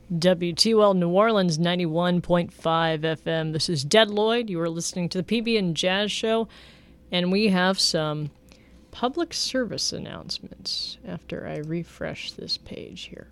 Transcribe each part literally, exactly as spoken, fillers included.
W T O L New Orleans ninety-one point five F M. This is Dead Lloyd. You are listening to the P B and Jazz Show, and we have some public service announcements after I refresh this page here.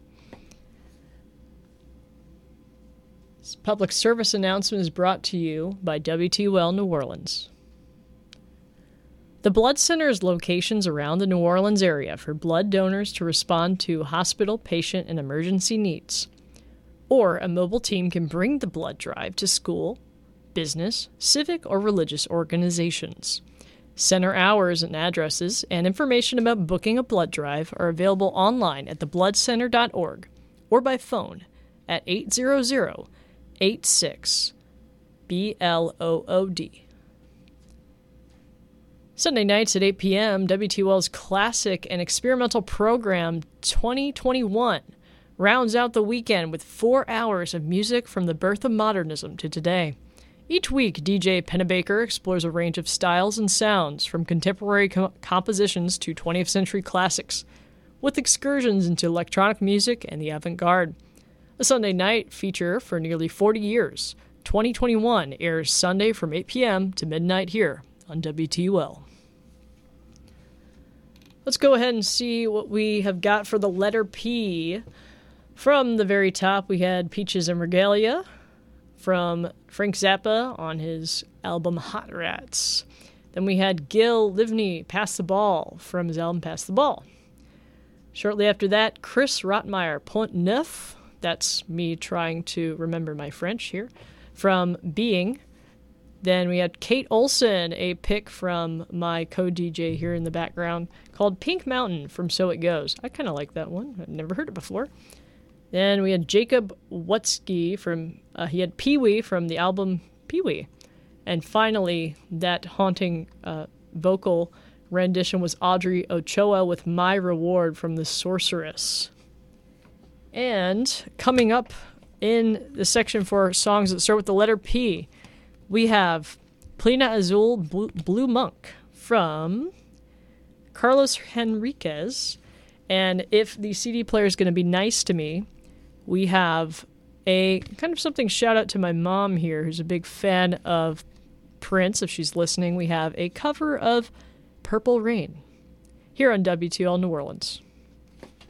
This public service announcement is brought to you by W T O L New Orleans. The Blood Center is locations around the New Orleans area for blood donors to respond to hospital, patient, and emergency needs. Or a mobile team can bring the blood drive to school, business, civic, or religious organizations. Center hours and addresses and information about booking a blood drive are available online at the blood center dot org or by phone at eight hundred, eight six, B L O O D. Sunday nights at eight p.m., W T O L's Classic and Experimental Program twenty twenty-one rounds out the weekend with four hours of music from the birth of modernism to today. Each week, D J Pennebaker explores a range of styles and sounds, from contemporary co- compositions to twentieth century classics, with excursions into electronic music and the avant-garde. A Sunday night feature for nearly forty years, twenty twenty-one airs Sunday from eight p.m. to midnight here on W T O L. Let's go ahead and see what we have got for the letter P. From the very top, we had Peaches and Regalia from Frank Zappa on his album Hot Rats. Then we had Gil Livney, Pass the Ball, from his album Pass the Ball. Shortly after that, Chris Rotmeyer, Pont Neuf, that's me trying to remember my French here, from Being. Then we had Kate Olsen, a pick from my co-D J here in the background, called Pink Mountain from So It Goes. I kind of like that one. I've never heard it before. Then we had Jacob Wutzke from, uh, he had Pee Wee from the album Pee Wee. And finally, that haunting uh, vocal rendition was Audrey Ochoa with My Reward from The Sorceress. And coming up in the section for songs that start with the letter P, we have Plena Azul Blue, Blue Monk from Carlos Henriquez. And if the C D player is going to be nice to me, we have a kind of something shout out to my mom here, who's a big fan of Prince. If she's listening, we have a cover of Purple Rain here on W T O L New Orleans.